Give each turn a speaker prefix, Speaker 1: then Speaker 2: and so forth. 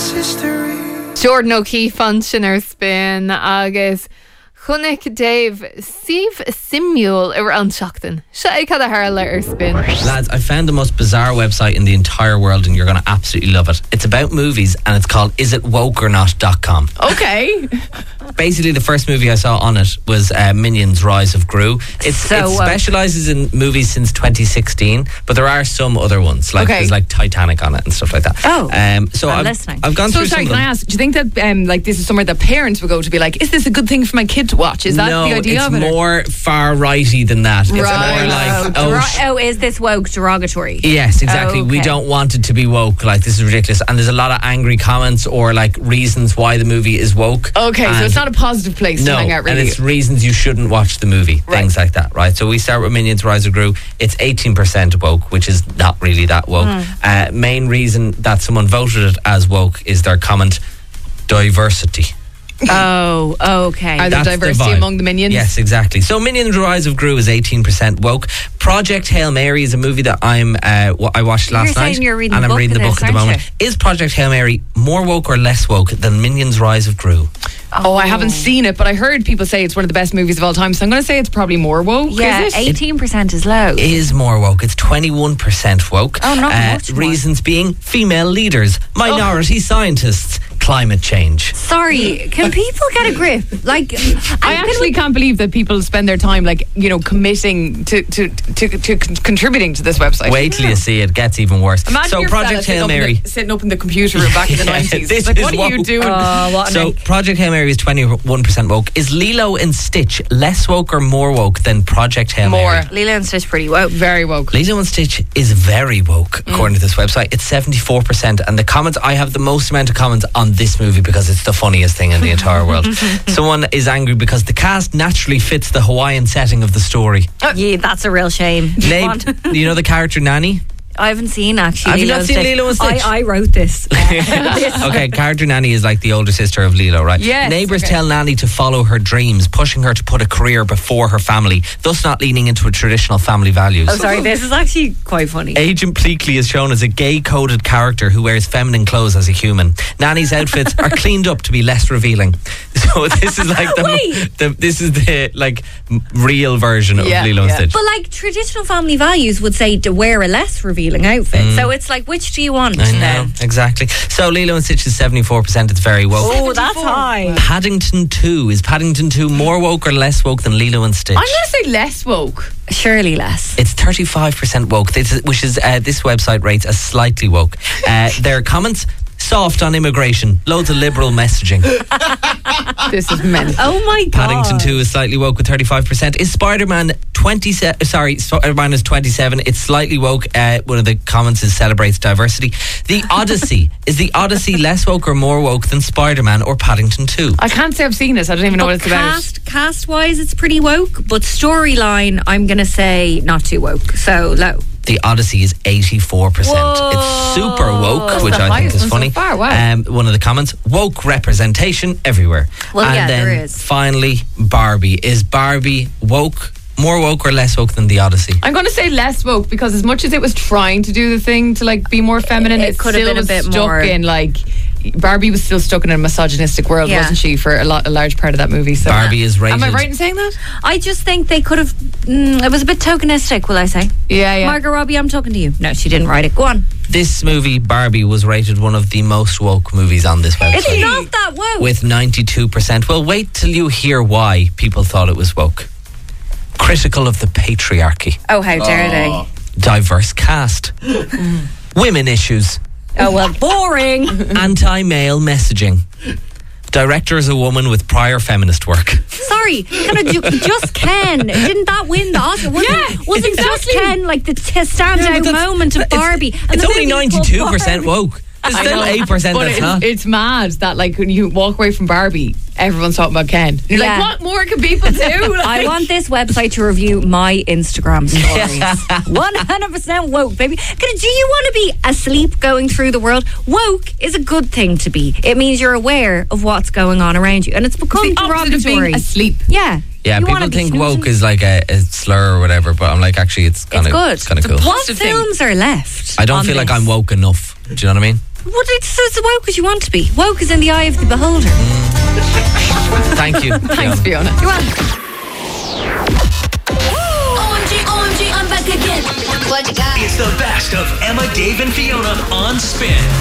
Speaker 1: Jordan O'Keefe an sin ar spin agus Chunig Dave Steve Simule ar an seachtain. Se ag cad a hála ar spin.
Speaker 2: Lads, I found the most bizarre website in the entire world and you're going to absolutely love it. It's about movies and it's called isitwokeornot.com.
Speaker 1: Okay.
Speaker 2: Basically, the first movie I saw on it was Minions Rise of Gru. It specialises in movies since 2016, but there are some other ones. Like there's like Titanic on it and stuff like that. So I'm listening. I've gone through some of them.
Speaker 3: Can I ask, do you think that like this is somewhere that parents would go to be like, is this a good thing for my kid to watch? Is that the idea of it?
Speaker 2: No, it's more far-righty than that. It's more like,
Speaker 4: is this woke derogatory?
Speaker 2: Yes, exactly. We don't want it to be woke. Like, this is ridiculous. And there's a lot of angry comments or like reasons why the movie is woke.
Speaker 3: Okay, so it's not a positive place to hang out, really.
Speaker 2: And it's reasons you shouldn't watch the movie. Things like that, right? So we start with Minions Rise of Gru. It's 18% woke, which is not really that woke. Main reason that someone voted it as woke is their comment, diversity.
Speaker 4: Oh, okay.
Speaker 3: Are there diversity among the Minions?
Speaker 2: Yes, exactly. So Minions Rise of Gru is 18% woke. Project Hail Mary is a movie that I watched last night.
Speaker 4: You're reading
Speaker 2: and I'm reading the book at the moment. Is Project Hail Mary more woke or less woke than Minions Rise of Gru?
Speaker 3: Oh, I haven't seen it, but I heard people say it's one of the best movies of all time, so I'm going to say it's probably more woke.
Speaker 4: Yeah,
Speaker 3: is it?
Speaker 4: 18% is low.
Speaker 2: It is more woke. It's 21% woke.
Speaker 4: Oh, not much more.
Speaker 2: Reasons being female leaders, minority scientists, climate change.
Speaker 4: Sorry, can people get a grip? Like,
Speaker 3: I actually can't believe that people spend their time, like, you know, committing to contributing to this website.
Speaker 2: Wait till you see it. Gets even worse.
Speaker 3: Imagine
Speaker 2: so Project Hail Mary
Speaker 3: sitting up in the computer room back in the 90s.
Speaker 2: This
Speaker 3: like,
Speaker 2: is
Speaker 3: what are you doing?
Speaker 2: So Project Hail Mary is 21% woke. Is Lilo and Stitch less woke or more woke than Project Hail Mary?
Speaker 4: More. Lilo and Stitch pretty woke.
Speaker 3: Very woke.
Speaker 2: Lilo and Stitch is very woke, according to this website. It's 74%. And the comments, I have the most amount of comments on this movie because it's the funniest thing in the entire world. Someone is angry because the cast naturally fits the Hawaiian setting of the story.
Speaker 4: Yeah, that's a real shame.
Speaker 2: You know the character Nanny?
Speaker 4: I haven't seen actually.
Speaker 2: Have you not seen Lilo and Stitch?
Speaker 4: I wrote this.
Speaker 2: Okay, character Nanny is like the older sister of Lilo, right?
Speaker 3: Yes.
Speaker 2: Neighbours tell Nanny to follow her dreams, pushing her to put a career before her family, thus not leaning into a traditional family values.
Speaker 4: Oh, sorry, this is actually quite funny.
Speaker 2: Agent Pleakley is shown as a gay-coded character who wears feminine clothes as a human. Nanny's outfits are cleaned up to be less revealing. So this is like the real version of Lilo and Stitch.
Speaker 4: But like traditional family values would say to wear a less revealing outfit. So it's like, which do you want
Speaker 2: I know,
Speaker 4: then?
Speaker 2: exactly. So Lilo and Stitch is 74%. It's very woke.
Speaker 4: Oh, that's high.
Speaker 2: Paddington 2. Is Paddington 2 more woke or less woke than Lilo and Stitch?
Speaker 3: I'm going to say less woke.
Speaker 4: Surely less.
Speaker 2: It's 35% woke, which is this website rates as slightly woke. Their comments: soft on immigration, loads of liberal messaging.
Speaker 3: This is mental.
Speaker 4: Oh my god.
Speaker 2: Paddington 2 is slightly woke with 35%. Is Spider-Man 27? Sorry, Spider-Man is 27. It's slightly woke. One of the comments is celebrates diversity. The Odyssey. Is the Odyssey less woke or more woke than Spider-Man or Paddington 2?
Speaker 3: I can't say I've seen this. I don't even know what it's about.
Speaker 4: Cast-wise, it's pretty woke, but storyline, I'm going to say not too woke. So low.
Speaker 2: The Odyssey is 84%. It's super woke, which I think is funny.
Speaker 3: So far, wow.
Speaker 2: One of the comments: woke representation everywhere.
Speaker 4: Well,
Speaker 2: and then
Speaker 4: there is.
Speaker 2: Finally, Barbie. Is Barbie woke, more woke or less woke than the Odyssey?
Speaker 3: I'm going to say less woke because as much as it was trying to do the thing to like be more feminine, it
Speaker 4: could have
Speaker 3: still
Speaker 4: been a
Speaker 3: was
Speaker 4: bit
Speaker 3: stuck
Speaker 4: more
Speaker 3: in like. Barbie was still stuck in a misogynistic world, wasn't she, for a large part of that movie? So
Speaker 2: Barbie is rated.
Speaker 3: Am I right in saying that?
Speaker 4: I just think they could have. It was a bit tokenistic, will I say?
Speaker 3: Yeah.
Speaker 4: Margot Robbie, I'm talking to you. No, she didn't write it. Go on.
Speaker 2: This movie, Barbie, was rated one of the most woke movies on this website.
Speaker 4: It's not that woke.
Speaker 2: With 92%. Well, wait till you hear why people thought it was woke. Critical of the patriarchy.
Speaker 4: Oh, how dare they?
Speaker 2: Diverse cast. Women issues.
Speaker 4: Oh, well, boring.
Speaker 2: Anti-male messaging. Director is a woman with prior feminist work.
Speaker 4: Sorry, kind of Just Ken. Didn't that win the Oscar? Wasn't Just Ken like the standout moment of Barbie?
Speaker 2: It's only 92% woke. There's still 8% that's not.
Speaker 3: It's mad that like when you walk away from Barbie, everyone's talking about Ken. You're like, what more can people do?
Speaker 4: I want this website to review my Instagram stories. 100% woke, baby. Do you want to be asleep going through the world? Woke is a good thing to be. It means you're aware of what's going on around you, and it's become derogatory.
Speaker 3: Being asleep.
Speaker 4: Yeah.
Speaker 2: Yeah, people think woke is like a slur or whatever, but I'm like, actually, it's kind of
Speaker 4: good.
Speaker 2: It's kind of cool.
Speaker 4: What films are left?
Speaker 2: I don't feel like I'm woke enough. Do you know what I mean?
Speaker 4: What it's as woke as you want to be. Woke is in the eye of the beholder.
Speaker 2: Thank you.
Speaker 3: Thanks, Fiona.
Speaker 1: Go on.
Speaker 5: OMG, I'm back again. What you got?
Speaker 6: It's the best of Emma, Dave, and Fiona on Spin.